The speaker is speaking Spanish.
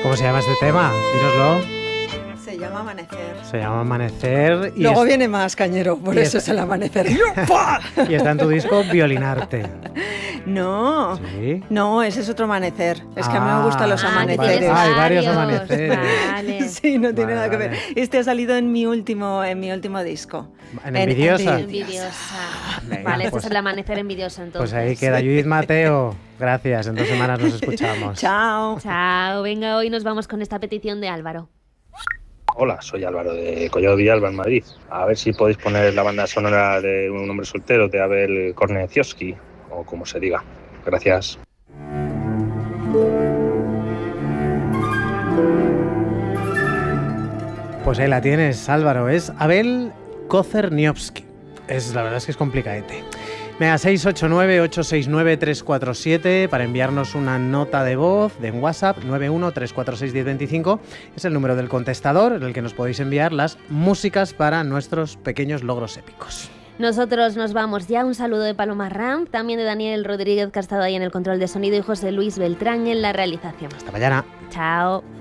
¿Cómo se llama este tema? Dínoslo. Se llama Amanecer. Se llama Amanecer. Y luego viene más, Cañero, por eso es el Amanecer. Y está en tu disco Violinarte. No, ¿Sí? No, ese es otro amanecer. Es que a mí me gustan los amaneceres. Hay varios amaneceres. Vale. Sí, no tiene nada que Vale. ver. Este ha salido en mi último disco. ¿En Envidiosa? Envidiosa. Venga, Vale, este pues- es el amanecer envidioso entonces. Pues ahí queda Judith Mateo. Gracias, en 2 semanas nos escuchamos. Chao. Chao, venga, hoy nos vamos con esta petición de Álvaro. Hola, soy Álvaro de Collado Villalba, en Madrid. A ver si podéis poner la banda sonora de Un hombre soltero de Abel Korneciowski, o como se diga. Gracias. Pues ahí la tienes, Álvaro. Es Abel Korneciowski. La verdad es que es complicadete. Venga, 689-869-347 para enviarnos una nota de voz en WhatsApp, 91-346-1025. Es el número del contestador en el que nos podéis enviar las músicas para nuestros pequeños logros épicos. Nosotros nos vamos ya. Un saludo de Paloma Ram, también de Daniel Rodríguez, que ha estado ahí en el control de sonido, y José Luis Beltrán en la realización. Hasta mañana. Chao.